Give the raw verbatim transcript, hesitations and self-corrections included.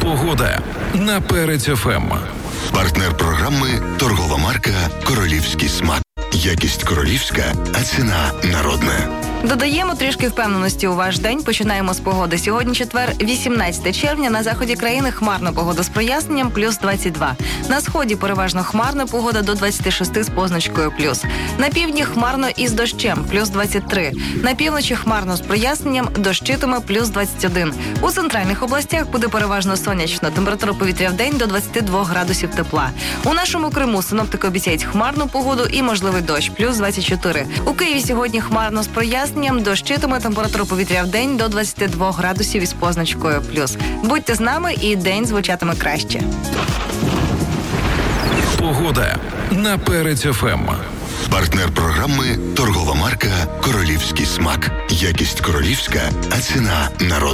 Погода на Перець еф ем. Партнер програми – торгова марка «Королівський смак». Якість королівська, а ціна народна. Додаємо трішки впевненості у ваш день. Починаємо з погоди. Сьогодні четвер, вісімнадцяте червня. На заході країни хмарна погода з проясненням, плюс двадцять два. На сході переважно хмарна погода до двадцять шість з позначкою плюс. На півдні хмарно із дощем, плюс двадцять три. На півночі хмарно з проясненням, дощитиме, плюс двадцять один. У центральних областях буде переважно сонячно. Температура повітря в день до двадцять два градусів тепла. У нашому Криму синоптики обіцяють хмарну погоду і можливий дощ, плюс двадцять чотири. У Києві сьогодні хмарно з проясненням, дощитиме, температура повітря в день до двадцять два градусів із позначкою плюс. Будьте з нами і день звучатиме краще. Погода на Перець еф ем. Партнер програми – торгова марка «Королівський смак». Якість королівська, а ціна народна.